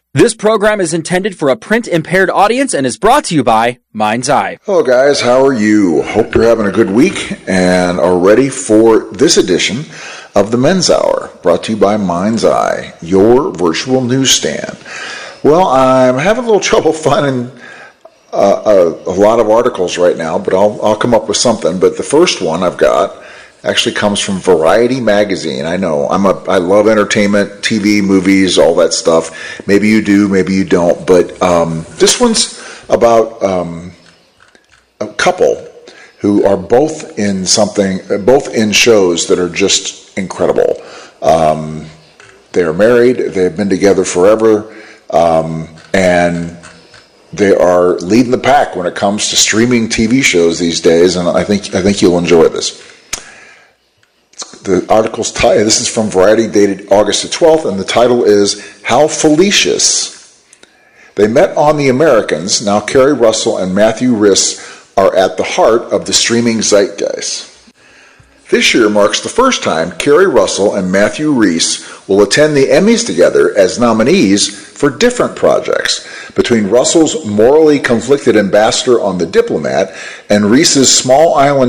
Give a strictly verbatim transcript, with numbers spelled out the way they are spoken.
This program is intended for a print-impaired audience and is brought to you by Mind's Eye. Hello guys, how are you? Hope you're having a good week and are ready for this edition of the Men's Hour, brought to you by Mind's Eye, your virtual newsstand. Well, I'm having a little trouble finding uh, a, a lot of articles right now, but I'll, I'll come up with something. But the first one I've got actually comes from Variety Magazine. I know I'm a I love entertainment, T V, movies, all that stuff. Maybe you do, maybe you don't. But um, this one's about um, a couple who are both in something, both in shows that are just incredible. Um, they are married. They've been together forever, um, and they are leading the pack when it comes to streaming T V shows these days. And I think I think you'll enjoy this. The article's title, this is from Variety, dated August the twelfth, and the title is How Felicious. They met on The Americans. Now Kerry Russell and Matthew Rhys are at the heart of the streaming zeitgeist. This year marks the first time Kerry Russell and Matthew Rhys will attend the Emmys together as nominees for different projects. Between Russell's morally conflicted Ambassador on The Diplomat and Rhys's small island